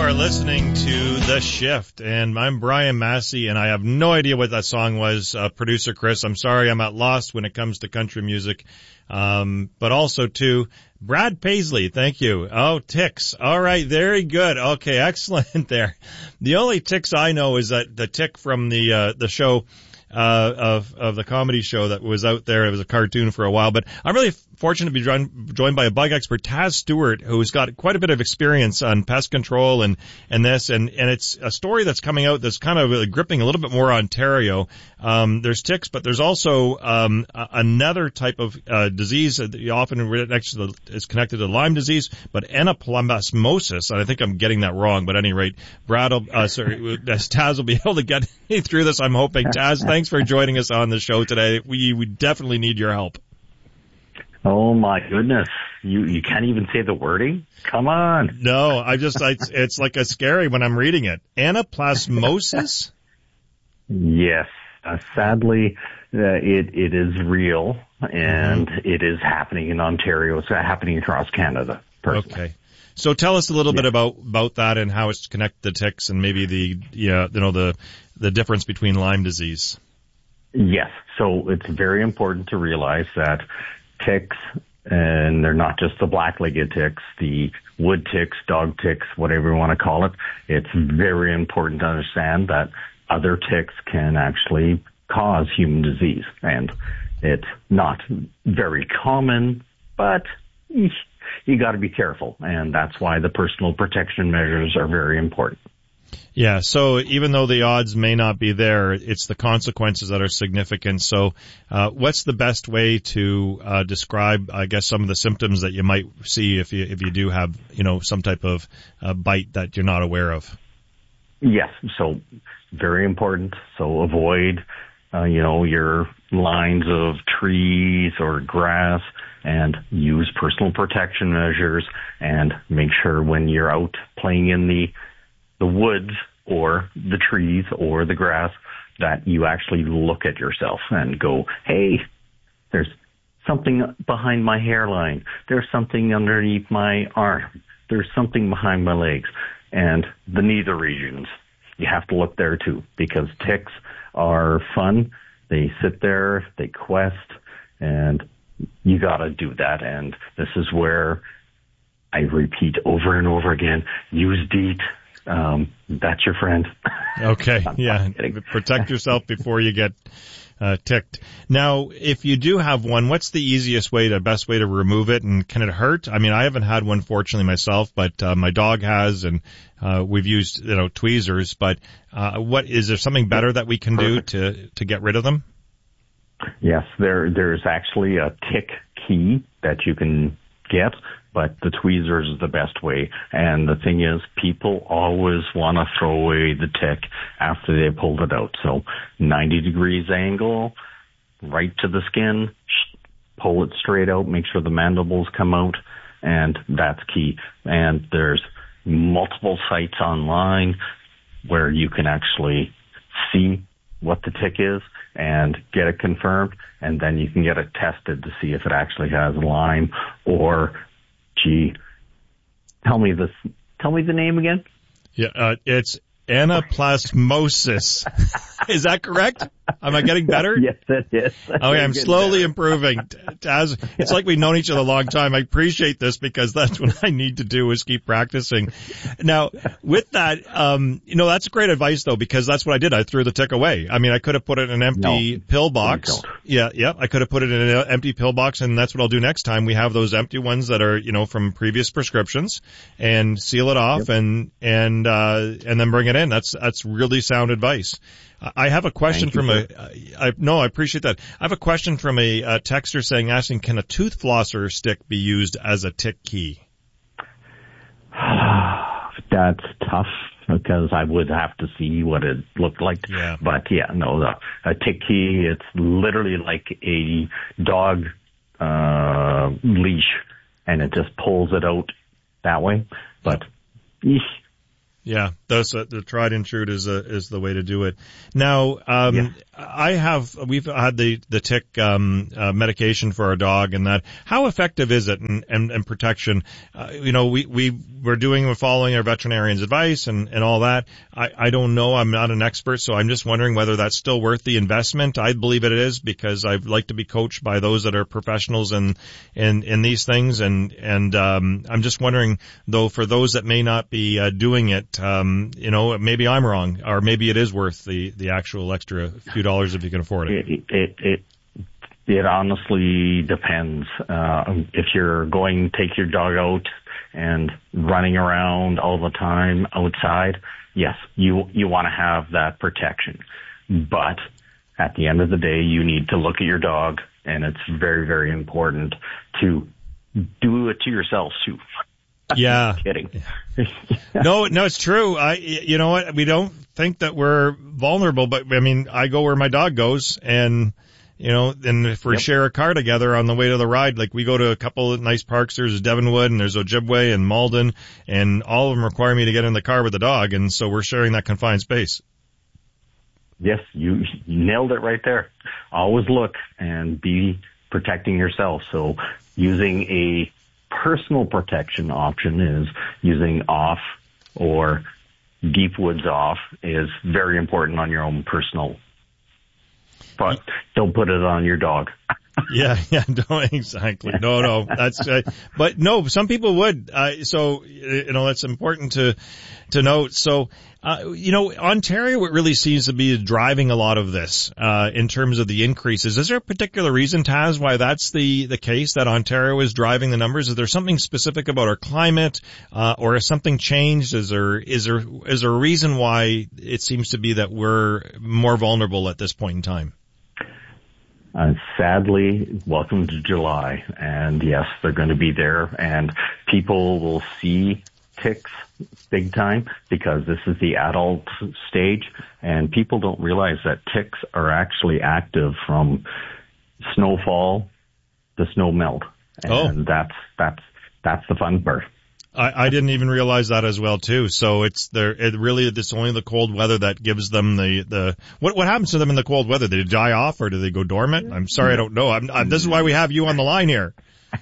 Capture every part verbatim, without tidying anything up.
are listening to The Shift, and I'm Brian Massey, and I have no idea what that song was. Uh, producer Chris, I'm sorry, I'm at lost when it comes to country music. Um, but also, too, Brad Paisley, thank you. Oh, ticks. All right, very good. Okay, excellent there. The only ticks I know is that the tick from the uh, the show, uh, of of the comedy show that was out there. It was a cartoon for a while, but I'm really fortunate to be joined, joined by a bug expert, Taz Stewart, who's got quite a bit of experience on pest control and, and this, and, and it's a story that's coming out that's kind of really gripping a little bit more Ontario. Um, there's ticks, but there's also, um, a, another type of, uh, disease that you often next to the, is connected to Lyme disease, but anaplasmosis, and I think I'm getting that wrong, but at any rate, Brad will, uh, sorry, Taz will be able to get me through this, I'm hoping. Taz, thanks for joining us on the show today. We, we definitely need your help. Oh my goodness. You you can't even say the wording? Come on. No, I just, I, it's like a scary when I'm reading it. Anaplasmosis? Yes. Uh, sadly, uh, it, it is real and mm-hmm. it is happening in Ontario. It's happening across Canada. Personally. Okay. So tell us a little yeah. bit about, about that and how it's connected to ticks and maybe the, yeah, you know, the, the difference between Lyme disease. Yes. So it's very important to realize that ticks, and they're not just the black-legged ticks, the wood ticks, dog ticks, whatever you want to call it. It's very important to understand that other ticks can actually cause human disease, and it's not very common, but you got to be careful, and that's why the personal protection measures are very important. Yeah, so even though the odds may not be there, it's the consequences that are significant. So uh what's the best way to uh describe, I guess, some of the symptoms that you might see if you if you do have, you know, some type of uh, bite that you're not aware of? Yes, so very important. So avoid, uh, you know, your lines of trees or grass, and use personal protection measures, and make sure when you're out playing in the the woods or the trees or the grass that you actually look at yourself and go, hey, there's something behind my hairline. There's something underneath my arm. There's something behind my legs. And the nether regions, you have to look there too, because ticks are fun. They sit there, they quest, and you got to do that. And this is where I repeat over and over again, use DEET. Um, that's your friend. Okay. Yeah. Protect yourself before you get, uh, ticked. Now, if you do have one, what's the easiest way, the best way to remove it? And can it hurt? I mean, I haven't had one, fortunately, myself, but, uh, my dog has, and, uh, we've used, you know, tweezers, but, uh, what, is there something better that we can Perfect. do to, to get rid of them? Yes, there, there's actually a tick key that you can get, but the tweezers is the best way. And the thing is, people always want to throw away the tick after they pulled it out. So ninety degrees angle, right to the skin, pull it straight out, make sure the mandibles come out, and that's key. And there's multiple sites online where you can actually see what the tick is and get it confirmed, and then you can get it tested to see if it actually has Lyme or Gee, tell me this. Tell me the name again. Yeah, uh, it's anaplasmosis. Is that correct? Am I getting better? Yes, it is. Okay, I'm slowly better. improving. Taz, it's like we've known each other a long time. I appreciate this because that's what I need to do is keep practicing. Now, with that, um, you know, that's great advice though, because that's what I did. I threw the tick away. I mean, I could have put it in an empty no, pill box. Yeah, yeah. I could have put it in an empty pill box, and that's what I'll do next time. We have those empty ones that are, you know, from previous prescriptions, and seal it off, yep. and and uh and then bring it in. That's that's really sound advice. I have a question Thank from you, a, I, no, I appreciate that. I have a question from a, a texter saying, asking, can a tooth flosser stick be used as a tick key? That's tough because I would have to see what it looked like. Yeah. But yeah, no, the, a tick key, it's literally like a dog, uh, leash, and it just pulls it out that way. But, eesh. Yeah, that's a, the tried and true is a, is the way to do it. Now, um, yeah. I have we've had the the tick um, uh, medication for our dog, and that how effective is it and and, and protection? Uh, you know, we we we're doing we're following our veterinarian's advice and and all that. I I don't know. I'm not an expert, so I'm just wondering whether that's still worth the investment. I believe it is because I'd like to be coached by those that are professionals in in in these things, and and um, I'm just wondering though for those that may not be uh, doing it. Um, you know, maybe I'm wrong, or maybe it is worth the, the actual extra few dollars if you can afford it. It, it, it, it honestly depends. Uh, if you're going to take your dog out and running around all the time outside, yes, you, you want to have that protection. But at the end of the day, you need to look at your dog, and it's very, very important to do it to yourself too. Yeah. Kidding. no, no, it's true. I, you know what? We don't think that we're vulnerable, but I mean, I go where my dog goes, and you know, and if we yep. share a car together on the way to the ride, like we go to a couple of nice parks. There's Devonwood and there's Ojibwe and Malden, and all of them require me to get in the car with the dog, and so we're sharing that confined space. Yes, you, you nailed it right there. Always look and be protecting yourself. So using a personal protection option is using off or deep woods off is very important on your own personal, but don't put it on your dog. yeah, yeah, don't exactly. No, no, that's, uh, but no, some people would. Uh, so, you know, that's important to, to note. So, uh, you know, Ontario, it really seems to be driving a lot of this, uh, in terms of the increases. Is there a particular reason, Taz, why that's the, the case that Ontario is driving the numbers? Is there something specific about our climate, uh, or has something changed? Is there, is there, is there a reason why it seems to be that we're more vulnerable at this point in time? Uh, sadly, welcome to July, and yes, they're going to be there, and people will see ticks big time because this is the adult stage, and people don't realize that ticks are actually active from snowfall to snow melt, and oh. that's that's that's the fun part. I, I didn't even realize that as well too. So it's there. It really it's only the cold weather that gives them the the what what happens to them in the cold weather? Do they die off or do they go dormant? I'm sorry, I don't know. I'm, I'm, this is why we have you on the line here.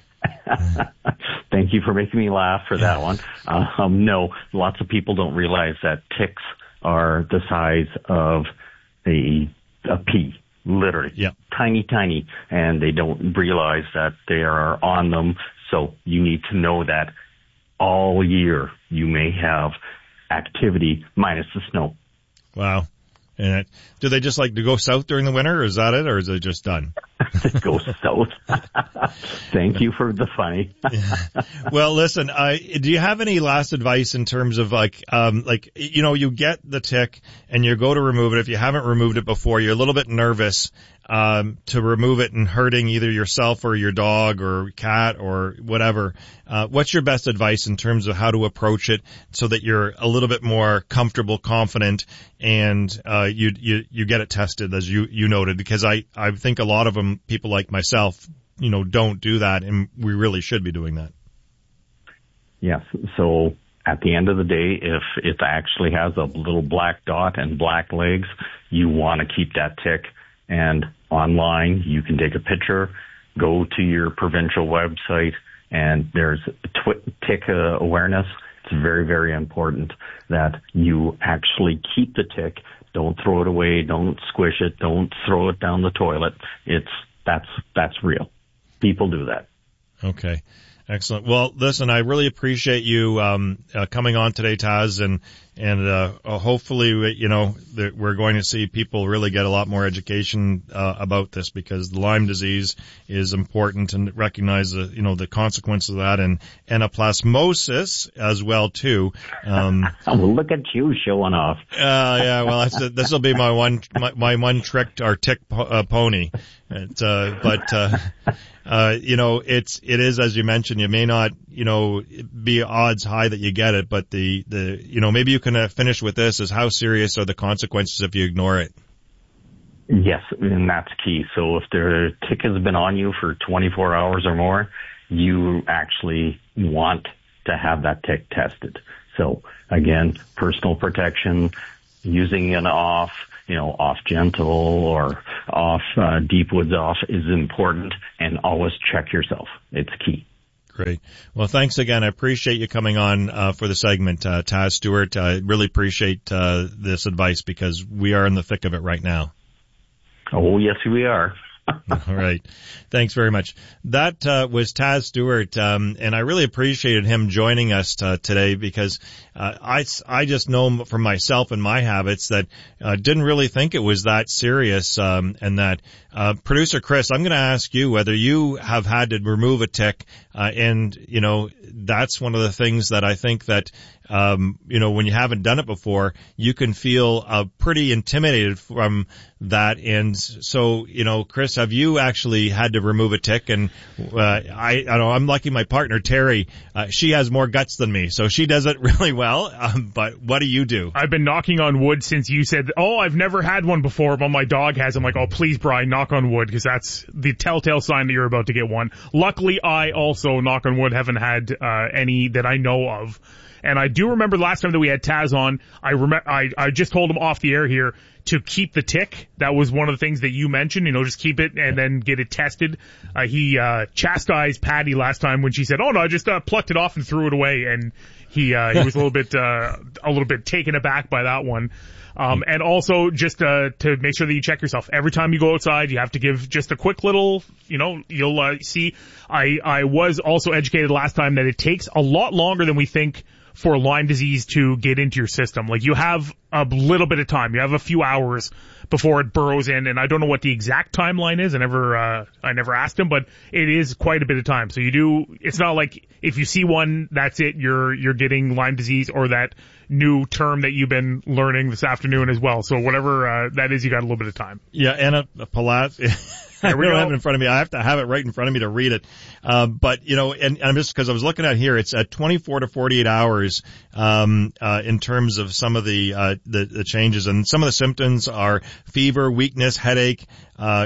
Thank you for making me laugh for that one. Um, no, lots of people don't realize that ticks are the size of a a pea, literally, yeah, tiny, tiny, and they don't realize that they are on them. So you need to know that. All year, you may have activity minus the snow. Wow. And it, do they just like to go south during the winter, or is that it, or is it just done? Go south. Thank you for the funny. Well, listen, uh, do you have any last advice in terms of like, um, like, you know, you get the tick and you go to remove it. If you haven't removed it before, you're a little bit nervous, um, to remove it and hurting either yourself or your dog or cat or whatever. Uh, what's your best advice in terms of how to approach it so that you're a little bit more comfortable, confident, and, uh, you, you, you get it tested as you, you noted? Because I, I think a lot of them, people like myself, you know, don't do that, and we really should be doing that. Yes. So at the end of the day, if it actually has a little black dot and black legs, you want to keep that tick. And online, you can take a picture, go to your provincial website, and there's tw- tick uh, awareness. It's very, very important that you actually keep the tick. Don't throw it away. Don't squish it. Don't throw it down the toilet. It's that's that's real. People do that. Okay. Excellent. Well, listen, I really appreciate you um uh, coming on today, Taz, and and uh, uh hopefully, you know, that we're going to see people really get a lot more education uh, about this, because the Lyme disease is important, and recognize the, you know, the consequences of that, and anaplasmosis as well too. Um, well, look at you showing off. Uh, yeah. Well, this will be my one my, my one trick or tick po- uh, pony. It, uh, but uh, uh, you know, it's it is, as you mentioned, you may not, you know, be odds high that you get it, but the the you know, maybe you can uh, finish with this: is how serious are the consequences if you ignore it? Yes, and that's key. So if the tick has been on you for twenty-four hours or more, you actually want to have that tick tested. So again, personal protection, using an off, you know, off gentle or off uh, deep woods off is important, and always check yourself. It's key. Great. Well, thanks again. I appreciate you coming on uh, for the segment, uh, Taz Stewart. I really appreciate uh, this advice because we are in the thick of it right now. Oh, yes, we are. All right. Thanks very much. That uh, was Taz Stewart, um, and I really appreciated him joining us uh, today because uh, I, I just know from myself and my habits that uh, didn't really think it was that serious, um, and that uh, Producer Chris, I'm going to ask you whether you have had to remove a tick, uh, and, you know, that's one of the things that I think that Um, you know, when you haven't done it before, you can feel uh, pretty intimidated from that. And so, you know, Chris, have you actually had to remove a tick? And uh, I, I know I'm lucky. My partner Terry, uh, she has more guts than me, so she does it really well. Um, but what do you do? I've been knocking on wood since you said, "Oh, I've never had one before," but my dog has. I'm like, "Oh, please, Brian, knock on wood," because that's the telltale sign that you're about to get one. Luckily, I also, knock on wood, haven't had uh, any that I know of. And I do remember the last time that we had Taz on, I rem- I, I just told him off the air here to keep the tick. That was one of the things that you mentioned, you know, just keep it and then get it tested. Uh, he uh, chastised Patty last time when she said, "Oh no, I just uh, plucked it off and threw it away," and he uh, he was a little bit uh, a little bit taken aback by that one. Um, and also just uh, to make sure that you check yourself every time you go outside. You have to give just a quick little, you know, you'll uh, see. I I was also educated last time that it takes a lot longer than we think for Lyme disease to get into your system. Like, you have a little bit of time. You have a few hours before it burrows in, and I don't know what the exact timeline is. I never, uh, I never asked him, but it is quite a bit of time. So you do, it's not like if you see one, that's it, you're, you're getting Lyme disease or that new term that you've been learning this afternoon as well. So whatever, uh, that is, you got a little bit of time. Yeah, Anna Palat. I don't have it in front of me. I have to have it right in front of me to read it. Uh, but, you know, and, and I'm just, because I was looking at here, it's at twenty-four to forty-eight hours um, uh, in terms of some of the, uh, the the changes. And some of the symptoms are fever, weakness, headache, uh,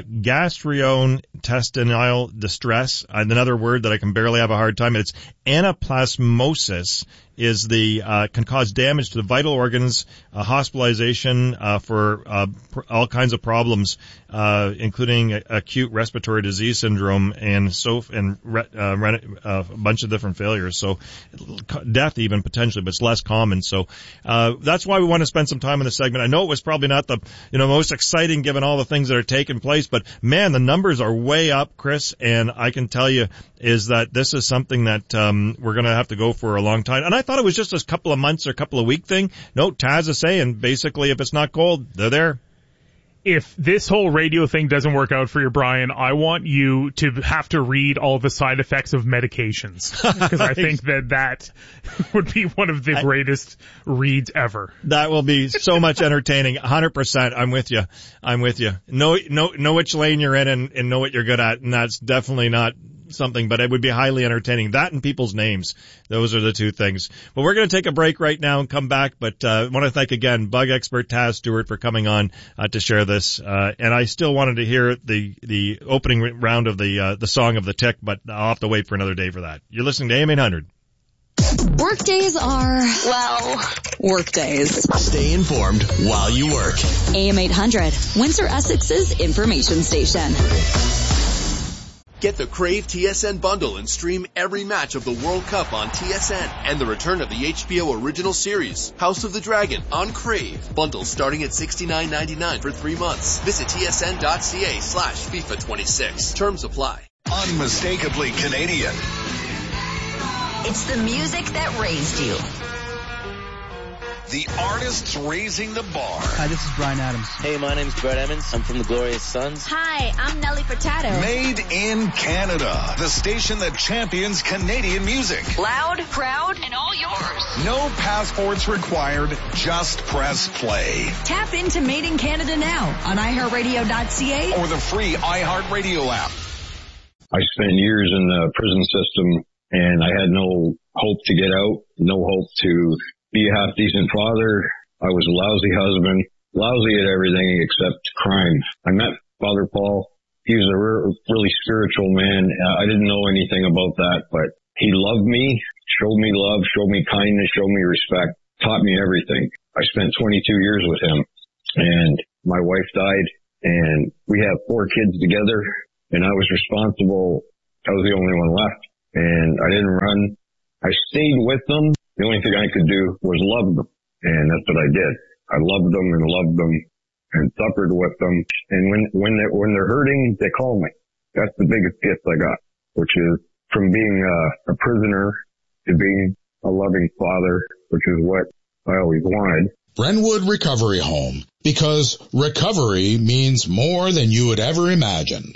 gastrointestinal distress, and another word that I can barely have a hard time. It's anaplasmosis. Is the uh, can cause damage to the vital organs, uh, hospitalization uh, for uh, pr- all kinds of problems, uh, including a- acute respiratory disease syndrome and so and re- uh, re- uh, a bunch of different failures. So death even potentially, but it's less common. So uh, that's why we want to spend some time in this segment. I know it was probably not the you know most exciting given all the things that are taking place, but man, the numbers are way up, Chris, and I can tell you is that this is something that um, we're going to have to go for a long time. And I thought it was just a couple of months or a couple of week thing. No, Taz is saying basically if it's not cold, they're there. If this whole radio thing doesn't work out for you, Brian, I want you to have to read all the side effects of medications, because I think that that would be one of the greatest reads ever. That will be so much entertaining. one hundred percent. I'm with you. I'm with you. Know, know, know which lane you're in and, and know what you're good at, and that's definitely not something, but it would be highly entertaining. That and people's names. Those are the two things. But we're going to take a break right now and come back. But uh, I want to thank again bug expert Taz Stewart for coming on uh, to share this. Uh, and I still wanted to hear the the opening round of the uh, the song of the tick, but I'll have to wait for another day for that. You're listening to A M eight hundred. Workdays are, well, workdays. Stay informed while you work. A M eight hundred, Windsor Essex's information station. Get the Crave T S N bundle and stream every match of the World Cup on T S N and the return of the H B O original series, House of the Dragon, on Crave. Bundles starting at sixty-nine ninety-nine for three months. Visit tsn.ca slash FIFA twenty-six. Terms apply. Unmistakably Canadian. It's the music that raised you. The artists raising the bar. Hi, this is Brian Adams. Hey, my name's Brett Emmons. I'm from the Glorious Sons. Hi, I'm Nelly Furtado. Made in Canada. The station that champions Canadian music. Loud, proud, and all yours. No passports required. Just press play. Tap into Made in Canada now on i heart radio dot c a or the free iHeartRadio app. I spent years in the prison system, and I had no hope to get out, no hope to be a half-decent father. I was a lousy husband, lousy at everything except crime. I met Father Paul. He was a re- really spiritual man. I didn't know anything about that, but he loved me. showed me love, showed me kindness, showed me respect, taught me everything. I spent twenty-two years with him, and my wife died, and we have four kids together, and I was responsible. I was the only one left, and I didn't run. I stayed with them. The only thing I could do was love them, and that's what I did. I loved them and loved them and suffered with them, and when when they're, when they're hurting, they call me. That's the biggest gift I got, which is from being a, a prisoner to being a loving father, which is what I always wanted. Brentwood Recovery Home, because recovery means more than you would ever imagine.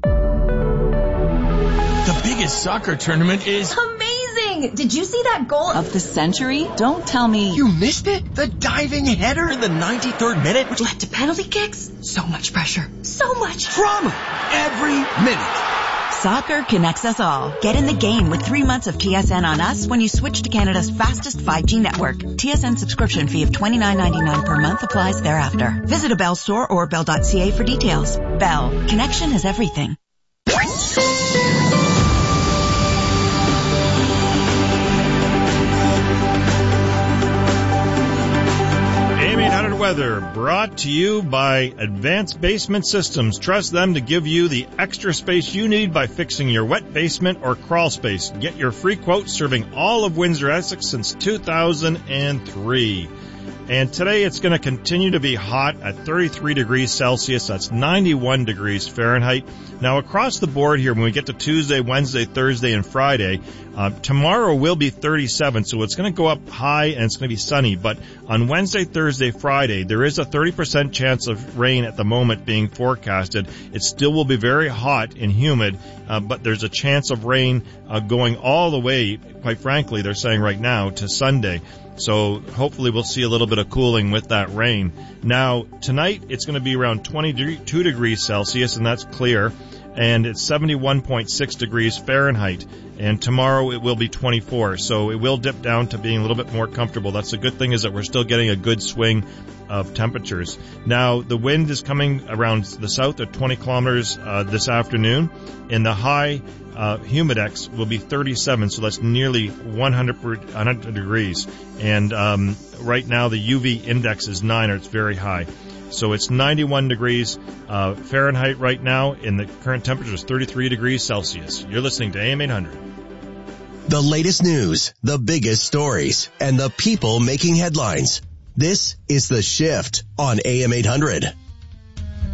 The biggest soccer tournament is amazing! Did you see that goal of the century? Don't tell me you missed it. The diving header in the ninety-third minute, which led to penalty kicks. So much pressure. So much drama. Every minute. Soccer connects us all. Get in the game with three months of T S N on us when you switch to Canada's fastest five G network. T S N subscription fee of twenty-nine ninety-nine per month applies thereafter. Visit a Bell store or bell dot c a for details. Bell. Connection is everything. Weather brought to you by Advanced Basement Systems. Trust them to give you the extra space you need by fixing your wet basement or crawl space. Get your free quote serving all of Windsor, Essex since two thousand three. And today it's going to continue to be hot at thirty-three degrees Celsius. That's ninety-one degrees Fahrenheit. Now across the board here, when we get to Tuesday, Wednesday, Thursday, and Friday, uh, tomorrow will be thirty-seven. So it's going to go up high and it's going to be sunny. But on Wednesday, Thursday, Friday, there is a thirty percent chance of rain at the moment being forecasted. It still will be very hot and humid, uh, but there's a chance of rain uh, going all the way, quite frankly, they're saying right now, to Sunday. So hopefully we'll see a little bit of cooling with that rain. Now, tonight it's going to be around twenty-two degrees Celsius, and that's clear, and it's seventy-one point six degrees Fahrenheit. And tomorrow it will be twenty-four, so it will dip down to being a little bit more comfortable. That's the good thing, is that we're still getting a good swing of temperatures. Now, the wind is coming around the south at twenty kilometers uh, this afternoon, and the high uh, humidex will be thirty-seven, so that's nearly one hundred, one hundred degrees. And um, right now the U V index is nine, or it's very high. So it's ninety-one degrees uh, Fahrenheit right now, and the current temperature is thirty-three degrees Celsius. You're listening to A M eight hundred. The latest news, the biggest stories, and the people making headlines. This is The Shift on A M eight hundred.